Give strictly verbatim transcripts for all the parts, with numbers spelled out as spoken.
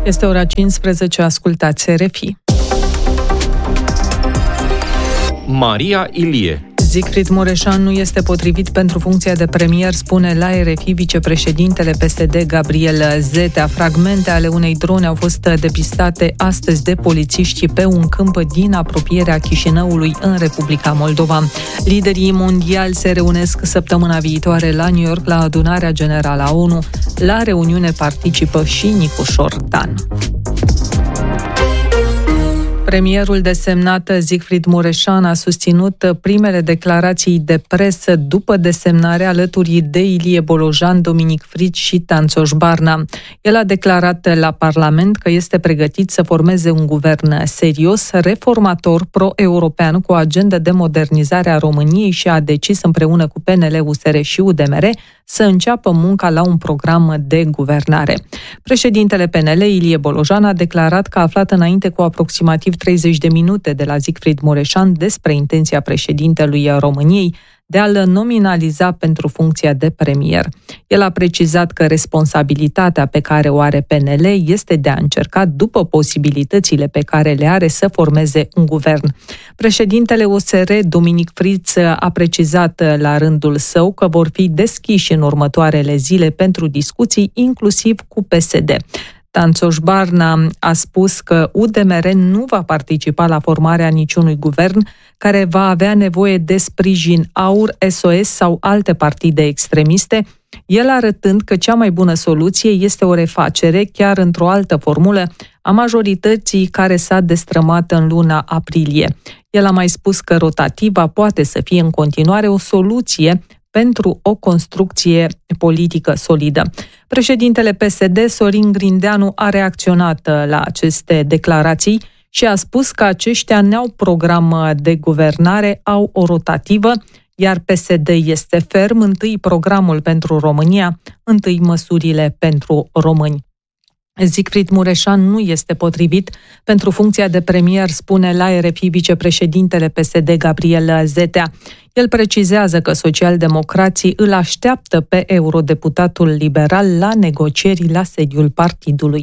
Este ora cincisprezece, ascultați R F I. Maria Ilie. Siegfried Mureșan nu este potrivit pentru funcția de premier, spune la R F I vicepreședintele P S D Gabriel Zetea. Fragmente ale unei drone au fost depistate astăzi de polițiști pe un câmp din apropierea Chișinăului, în Republica Moldova. Liderii mondiali se reunesc săptămâna viitoare la New York la adunarea generală a ONU. La reuniune participă și Nicușor Dan. Premierul desemnat Siegfried Mureșan a susținut primele declarații de presă după desemnare alături de Ilie Bolojan, Dominic Friț și Tanțoș Barna. El a declarat la Parlament că este pregătit să formeze un guvern serios, reformator, pro-european, cu o agendă de modernizare a României și a decis împreună cu P N L, U S R și U D M R să înceapă munca la un program de guvernare. Președintele P N L, Ilie Bolojan, a declarat că a aflat înainte cu aproximativ treizeci de minute de la Siegfried Mureșan despre intenția președintelui României de a-l nominaliza pentru funcția de premier. El a precizat că responsabilitatea pe care o are P N L este de a încerca, după posibilitățile pe care le are, să formeze un guvern. Președintele U S R, Dominic Friț, a precizat la rândul său că vor fi deschiși în următoarele zile pentru discuții, inclusiv cu P S D. Tanțoș Barna a spus că U D M R nu va participa la formarea niciunui guvern care va avea nevoie de sprijin A U R, S O S sau alte partide extremiste, el arătând că cea mai bună soluție este o refacere, chiar într-o altă formulă, a majorității care s-a destrămat în luna aprilie. El a mai spus că rotativa poate să fie în continuare o soluție pentru o construcție politică solidă. Președintele P S D, Sorin Grindeanu, a reacționat la aceste declarații și a spus că aceștia n-au program de guvernare, au o rotativă, iar P S D este ferm, întâi programul pentru România, întâi măsurile pentru români. Siegfried Mureșan nu este potrivit pentru funcția de premier, spune la R F I vicepreședintele P S D Gabriel Zetea. El precizează că socialdemocrații îl așteaptă pe eurodeputatul liberal la negocieri la sediul partidului.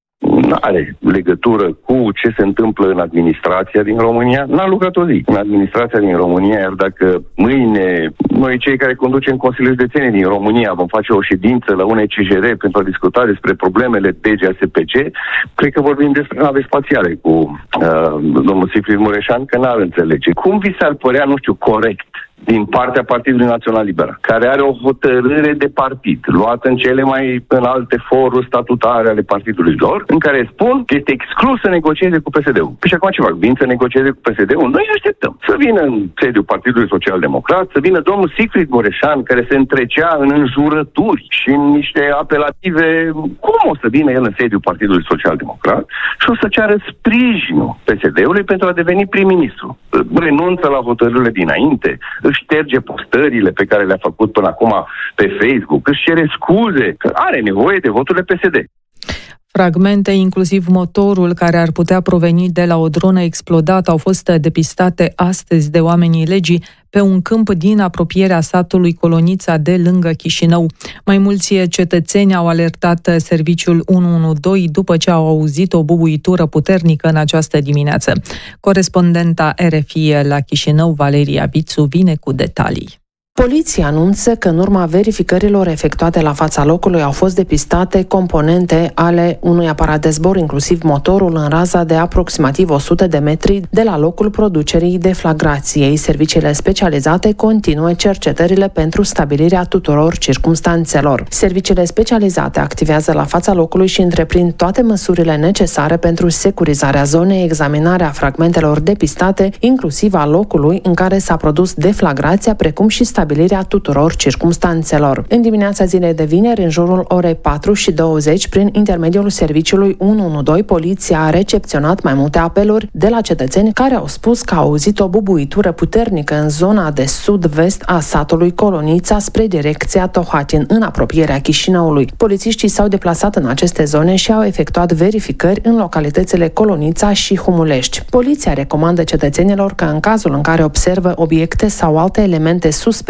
Nu are legătură cu ce se întâmplă în administrația din România. N-a lucrat o zi în administrația din România, iar dacă mâine noi, cei care conducem Consiliul Județenii din România, vom face o ședință la U N C J R pentru a discuta despre problemele D G A S P C, cred că vorbim despre nave spațiale cu uh, domnul Siegfried Mureșan, că n-ar înțelege. Cum vi s-ar părea, nu știu, corect din partea Partidului Național Liberal, care are o hotărâre de partid, luată în cele mai înalte foruri statutare ale partidului lor, în care spun că este exclus să negocieze cu P S D-ul. Păi și acum ce fac? Vin să negocieze cu P S D-ul? Noi așteptăm să vină în sediul Partidului Social Democrat, să vină domnul Siegfried Mureșan, care se întrecea în înjurături și în niște apelative. Cum o să vină el în sediul Partidului Social Democrat și o să ceară sprijinul P S D-ului pentru a deveni prim-ministru? Renunță la hotărârile dinainte, își șterge postările pe care le-a făcut până acum pe Facebook, își cere scuze, că are nevoie de voturile P S D. Fragmente, inclusiv motorul care ar putea proveni de la o dronă explodată, au fost depistate astăzi de oamenii legii pe un câmp din apropierea satului Colonița de lângă Chișinău. Mai mulți cetățeni au alertat serviciul unu unu doi după ce au auzit o bubuitură puternică în această dimineață. Corespondenta R F I la Chișinău, Valeria Vițu, vine cu detalii. Poliția anunță că în urma verificărilor efectuate la fața locului au fost depistate componente ale unui aparat de zbor, inclusiv motorul, în raza de aproximativ o sută de metri de la locul producerii deflagrației. Serviciile specializate continuă cercetările pentru stabilirea tuturor circumstanțelor. Serviciile specializate activează la fața locului și întreprind toate măsurile necesare pentru securizarea zonei, examinarea fragmentelor depistate, inclusiv a locului în care s-a produs deflagrația, precum și stabilirea stabilirea tuturor circumstanțelor. În dimineața zilei de vineri, în jurul orei patru și douăzeci, prin intermediul serviciului unu unu doi, poliția a recepționat mai multe apeluri de la cetățeni care au spus că au auzit o bubuitură puternică în zona de sud-vest a satului Colonița spre direcția Tohatin, în apropierea Chișinăului. Polițiștii s-au deplasat în aceste zone și au efectuat verificări în localitățile Colonița și Humulești. Poliția recomandă cetățenilor că în cazul în care observă obiecte sau alte elemente suspecte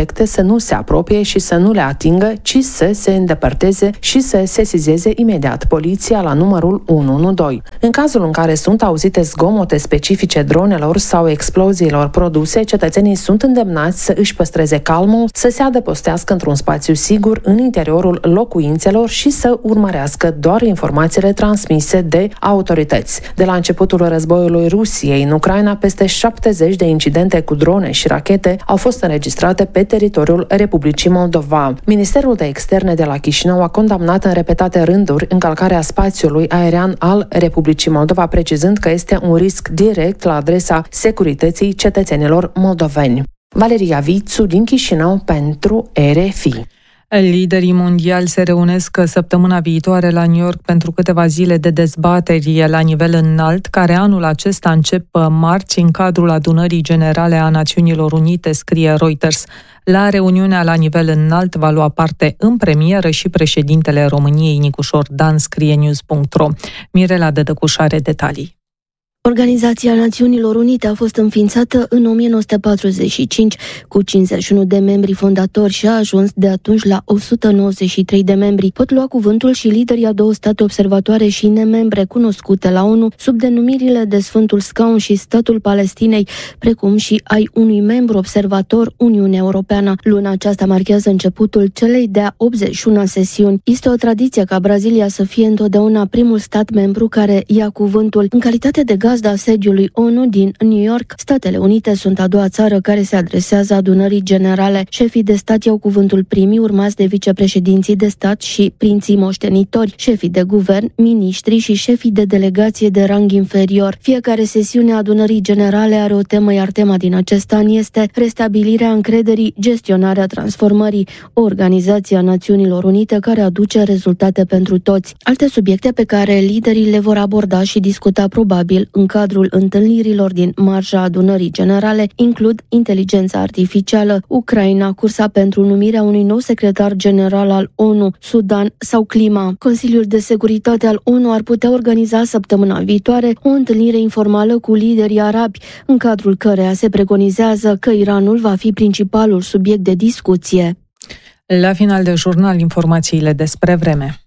suspecte să nu se apropie și să nu le atingă, ci să se îndepărteze și să sesizeze imediat poliția la numărul unu unu doi. În cazul în care sunt auzite zgomote specifice dronelor sau exploziilor produse, cetățenii sunt îndemnați să își păstreze calmul, să se adăpostească într-un spațiu sigur în interiorul locuințelor și să urmărească doar informațiile transmise de autorități. De la începutul războiului Rusiei în Ucraina, peste șaptezeci de incidente cu drone și rachete au fost înregistrate pe teritoriul Republicii Moldova. Ministerul de Externe de la Chișinău a condamnat în repetate rânduri încălcarea spațiului aerian al Republicii Moldova, precizând că este un risc direct la adresa securității cetățenilor moldoveni. Valeria Vițu din Chișinău pentru R F I. Liderii mondiali se reunesc săptămâna viitoare la New York pentru câteva zile de dezbateri la nivel înalt, care anul acesta încep marți în cadrul adunării generale a Națiunilor Unite, scrie Reuters. La reuniunea la nivel înalt va lua parte în premieră și președintele României, Nicușor Dan, scrie news punct ro. Mirela Dădăcuș are detalii. Organizația Națiunilor Unite a fost înființată în o mie nouă sute patruzeci și cinci cu cincizeci și unu de membri fondatori și a ajuns de atunci la o sută nouăzeci și trei de membri. Pot lua cuvântul și liderii a două state observatoare și nemembre cunoscute la ONU sub denumirile de Sfântul Scaun și Statul Palestinei, precum și ai unui membru observator, Uniunea Europeană. Luna aceasta marchează începutul celei de-a optzeci și unu sesiuni. Este o tradiție ca Brazilia să fie întotdeauna primul stat membru care ia cuvântul. În calitate de gazda sediului ONU din New York, Statele Unite sunt a doua țară care se adresează adunării generale. Șefii de stat iau cuvântul primii, urmați de vicepreședinții de stat și prinții moștenitori, șefii de guvern, miniștri și șefii de delegație de rang inferior. Fiecare sesiune a adunării generale are o temă, iar tema din acest an este restabilirea încrederii, gestionarea transformării, o organizație a Națiunilor Unite care aduce rezultate pentru toți. Alte subiecte pe care liderii le vor aborda și discuta probabil în cadrul întâlnirilor din marja adunării generale includ inteligența artificială, Ucraina, cursa pentru numirea unui nou secretar general al ONU, Sudan sau clima. Consiliul de Securitate al ONU ar putea organiza săptămâna viitoare o întâlnire informală cu liderii arabi, în cadrul căreia se preconizează că Iranul va fi principalul subiect de discuție. La final de jurnal, informațiile despre vreme.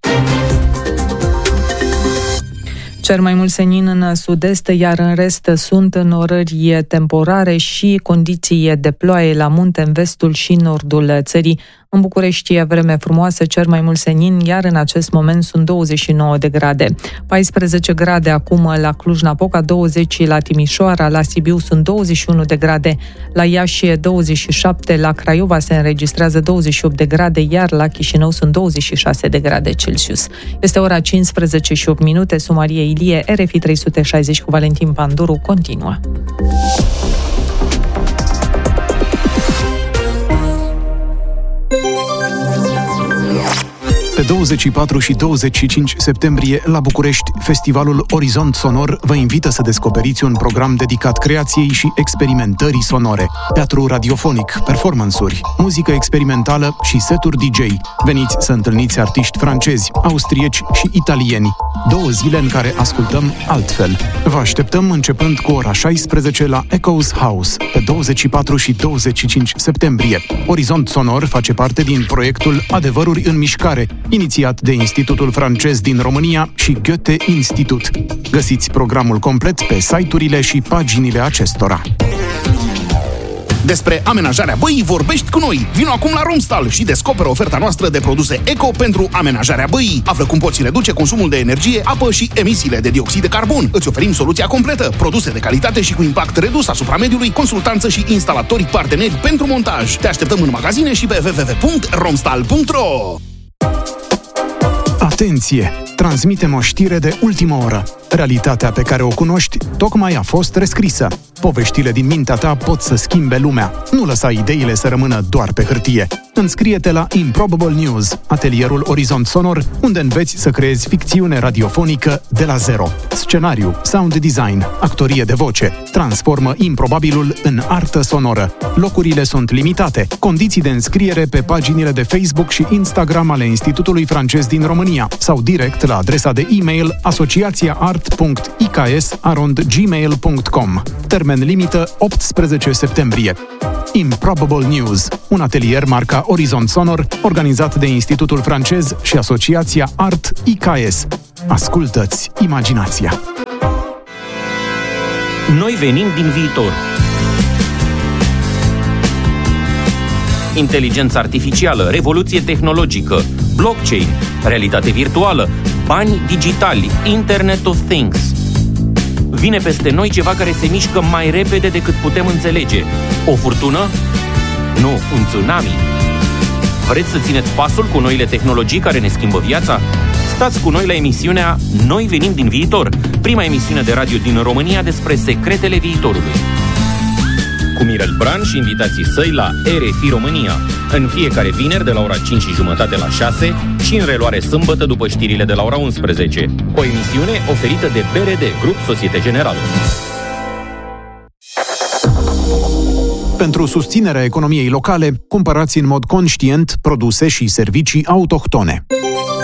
Cer mai mult senin în sud-est, iar în rest sunt înnorări temporare și condiții de ploaie la munte în vestul și nordul țării. În București e vreme frumoasă, cer mai mult senin, iar în acest moment sunt douăzeci și nouă de grade. paisprezece grade acum la Cluj-Napoca, douăzeci la Timișoara, la Sibiu sunt douăzeci și unu de grade, la Iași douăzeci și șapte, la Craiova se înregistrează douăzeci și opt de grade, iar la Chișinău sunt douăzeci și șase de grade Celsius. Este ora cincisprezece și opt minute, Sumarie Ilie, R F I trei sute șaizeci cu Valentin Panduru continuă. Pe douăzeci și patru și douăzeci și cinci septembrie, la București, Festivalul Orizont Sonor vă invită să descoperiți un program dedicat creației și experimentării sonore. Teatru radiofonic, performance-uri, muzică experimentală și seturi D J. Veniți să întâlniți artiști francezi, austrieci și italieni. Două zile în care ascultăm altfel. Vă așteptăm începând cu ora șaisprezece la Echoes House, pe douăzeci și patru și douăzeci și cinci septembrie. Orizont Sonor face parte din proiectul Adevăruri în Mișcare, inițiat de Institutul Francez din România și Goethe Institut. Găsiți programul complet pe site-urile și paginile acestora. Despre amenajarea băii vorbești cu noi. Vino acum la Romstal și descoperă oferta noastră de produse eco pentru amenajarea băii. Află cum poți reduce consumul de energie, apă și emisiile de dioxid de carbon. Îți oferim soluția completă, produse de calitate și cu impact redus asupra mediului, consultanță și instalatori parteneri pentru montaj. Te așteptăm în magazine și pe w w w punct romstal punct ro. Atenție! Transmitem o știre de ultimă oră. Realitatea pe care o cunoști tocmai a fost rescrisă. Poveștile din mintea ta pot să schimbe lumea. Nu lăsa ideile să rămână doar pe hârtie. Înscrie-te la Improbable News, atelierul Orizont Sonor, unde înveți să creezi ficțiune radiofonică de la zero. Scenariu, sound design, actorie de voce. Transformă improbabilul în artă sonoră. Locurile sunt limitate. Condiții de înscriere pe paginile de Facebook și Instagram ale Institutului Francez din România sau direct la adresa de e-mail asociația art punct i k s arond gmail punct com. Termen termen limită optsprezece septembrie. Improbable News, un atelier marca Orizont Sonor, organizat de Institutul francez și Asociația Art I K S. Ascultă-ți imaginația! Noi venim din viitor. Inteligență artificială, revoluție tehnologică, blockchain, realitate virtuală, bani digitali, Internet of Things. Vine peste noi ceva care se mișcă mai repede decât putem înțelege. O furtună? Nu, un tsunami. Vreți să țineți pasul cu noile tehnologii care ne schimbă viața? Stați cu noi la emisiunea Noi venim din viitor, prima emisiune de radio din România despre secretele viitorului. Cu Mirel Bran și invitații săi la R F I România, în fiecare vineri de la ora cinci și jumătate la șase și în reluare sâmbătă după știrile de la ora unsprezece. O emisiune oferită de B R D, Grup Societe Generală. Pentru susținerea economiei locale, cumpărați în mod conștient produse și servicii autohtone.